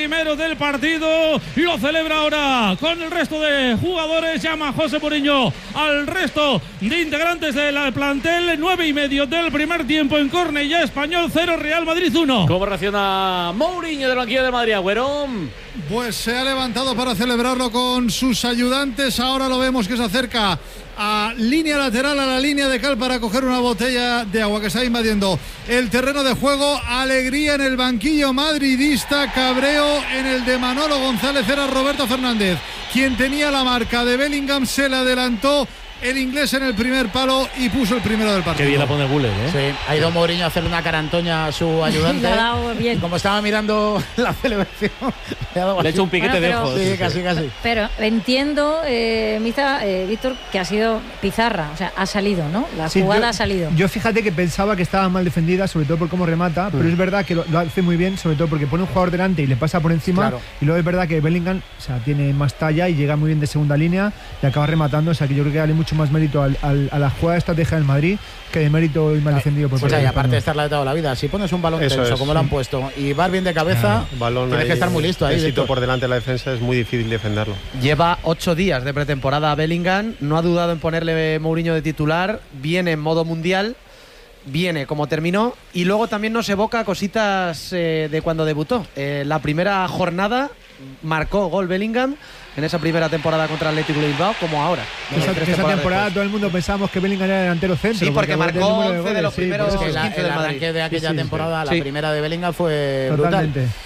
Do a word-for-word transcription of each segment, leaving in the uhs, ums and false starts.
primero del partido. Lo celebra ahora con el resto de jugadores. Llama José Mourinho al resto de integrantes del plantel. Nueve y medio del primer tiempo en Cornellá. Español cero, Real Madrid uno. ¿Cómo reacciona Mourinho del banquillo de Madrid, Agüero? Pues se ha levantado para celebrarlo con sus ayudantes. Ahora lo vemos que se acerca a línea lateral, a la línea de cal, para coger una botella de agua que está invadiendo el terreno de juego. Alegría en el banquillo madridista, cabreo en el de Manolo González. Era Roberto Fernández quien tenía la marca de Bellingham, se le adelantó el inglés en el primer palo y puso el primero del partido. Qué bien la pone Guller, ¿eh? Sí, ha ido Mourinho a hacerle una carantoña a su ayudante. Le ha dado bien. Y como estaba mirando la celebración, le ha dado Le ha hecho un piquete bueno, de ojos. Sí, casi, casi. Pero entiendo, eh, Miza, eh, Víctor, que ha sido pizarra. O sea, ha salido, ¿no? La Sí, jugada yo, ha salido. Yo fíjate que pensaba que estaba mal defendida, sobre todo por cómo remata, mm. pero es verdad que lo, lo hace muy bien, sobre todo porque pone un jugador delante y le pasa por encima. Claro. Y luego es verdad que Bellingham, o sea, tiene más talla y llega muy bien de segunda línea y acaba rematando. O sea, que yo creo que dale mucho más mérito al Al, a la jugada de estrategia del Madrid que de mérito y mal defendido por pues y aparte de estarle de toda la vida, si pones un balón Eso tenso es, como lo han sí. puesto y vas bien de cabeza, ah, balón tienes ahí, que estar muy listo ahí. por delante de la defensa es muy difícil defenderlo. Lleva ocho días de pretemporada a Bellingham, no ha dudado en ponerle Mourinho de titular, viene en modo mundial, viene como terminó y luego también nos evoca cositas eh, de cuando debutó. Eh, la primera jornada marcó gol Bellingham en esa primera temporada contra el Atlético de Bilbao, como ahora. Esa, esa temporada después. todo el mundo pensábamos que Bellingham era delantero centro. Sí, porque, porque marcó once de, goles, de los sí, primeros es que la, quince el del arranque Madrid. de aquella sí, sí, temporada, sí. la sí. primera de Bellingham fue Totalmente. brutal.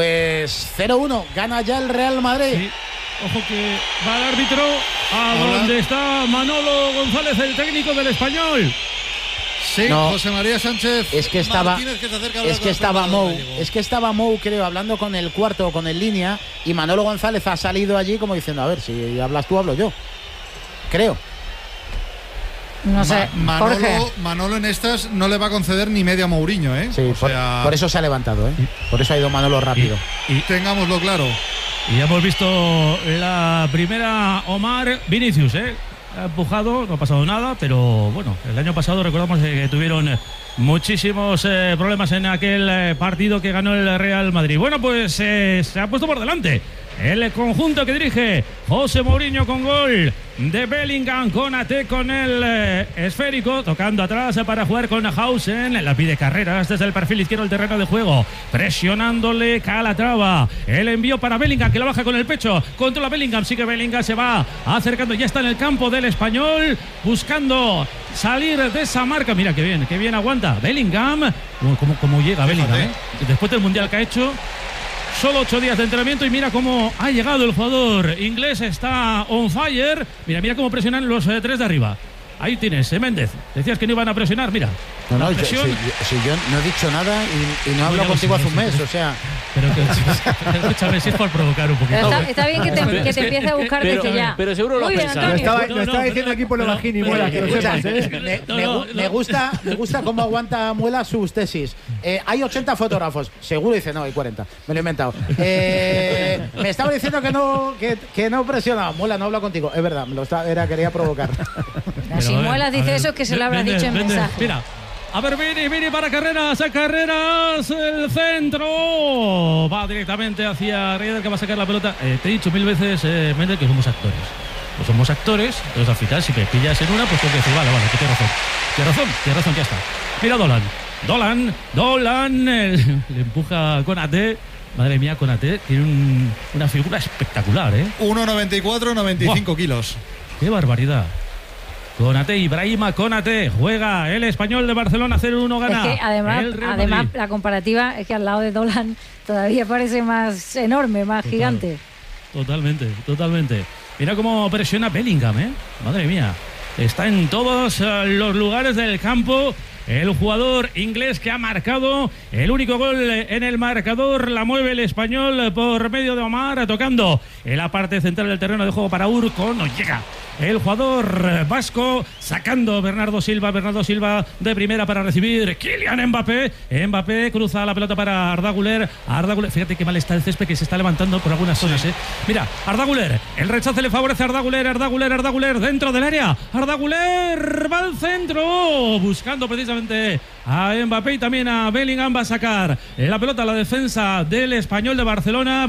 Pues cero uno, gana ya el Real Madrid. Sí. Ojo que va el árbitro a Hola. donde está Manolo González, el técnico del Español. Sí, no, José María Sánchez. Es que estaba, Martínez, que es que estaba Mou, es que estaba Mou, creo, hablando con el cuarto o con el línea, y Manolo González ha salido allí como diciendo, a ver, si hablas tú, hablo yo. Creo. No sé, Ma Manolo, Manolo en estas no le va a conceder ni media a Mourinho, ¿eh? Sí, o por, sea... por eso se ha levantado, ¿eh? Por eso ha ido Manolo rápido. Y, y tengámoslo claro. Y ya hemos visto la primera Omar Vinicius, ¿eh? Ha empujado, no ha pasado nada, pero bueno, el año pasado recordamos que tuvieron muchísimos eh, problemas en aquel eh, partido que ganó el Real Madrid. Bueno, pues eh, se ha puesto por delante el conjunto que dirige José Mourinho con gol de Bellingham, Konaté con el eh, esférico, tocando atrás para jugar con Hausen, la pide Carreras desde el perfil izquierdo del terreno de juego, presionándole Calatrava, el envío para Bellingham que la baja con el pecho, controla Bellingham, sigue Bellingham, se va acercando, ya está en el campo del Español, buscando salir de esa marca, mira qué bien, qué bien aguanta Bellingham, como, como llega Bellingham, ¿eh? Después del mundial que ha hecho. Solo ocho días de entrenamiento y mira cómo ha llegado el jugador inglés, está on fire. Mira, mira cómo presionan los eh, tres de arriba. Ahí tienes, eh, Méndez. Decías que no iban a presionar, mira. No, no, yo, si, si yo no he dicho nada y, y no hablo contigo hace un mes, o sea. Pero que, escúchame, si es por provocar un poquito. Está, está bien que te, que te empiece a buscar pero, desde ya. Pero seguro lo has pensado. Lo estaba, no, lo estaba no, diciendo no, aquí por lo no, bajín y no, muela, no, que lo Escucha, sepas, ¿eh? me, no, me, no, me, no. gusta, me gusta cómo aguanta Muela sus tesis. Eh, hay ochenta fotógrafos. Seguro dice, no, hay cuarenta. Me lo he inventado. Eh, me estaba diciendo que no, que, que no presionaba. Muela, no hablo contigo. Es verdad, me lo estaba, era, quería provocar. Si Muelas dice eso, que se lo habrá dicho en mensaje. Mira. A ver, Vini, Vini para Carreras, a Carreras, el centro. Va directamente hacia Rieder, que va a sacar la pelota. Eh, te he dicho mil veces, eh, Méndez, que somos actores. Pues somos actores, entonces al final, si me pillas en una, pues tengo que decir, vale, vale, que tienes razón. Tienes razón, tienes razón, ya está. Mira Dolan, Dolan, Dolan, eh, le empuja a Konaté. Madre mía, Konaté tiene un, una figura espectacular, ¿eh? uno noventa y cuatro, noventa y cinco ¡Buah! kilos. ¡Qué barbaridad! Konaté, Ibrahima Konaté, juega el Español de Barcelona, cero uno gana. Es que además, además la comparativa es que al lado de Dolan todavía parece más enorme, más Total. gigante. Totalmente, totalmente. Mira cómo presiona Bellingham, ¿eh? Madre mía. Está en todos uh, los lugares del campo. El jugador inglés que ha marcado el único gol en el marcador, la mueve el Español por medio de Omar, tocando en la parte central del terreno de juego para Urco, no llega el jugador vasco, sacando Bernardo Silva, Bernardo Silva de primera para recibir Kylian Mbappé, Mbappé cruza la pelota para Arda Güler, Arda Güler, fíjate qué mal está el césped que se está levantando por algunas zonas, ¿eh? Mira, Arda Güler, el rechace le favorece a Arda Güler, Arda Güler, Arda Güler dentro del área, Arda Güler va al centro, buscando precisamente a Mbappé y también a Bellingham, va a sacar la pelota a la defensa del Español de Barcelona.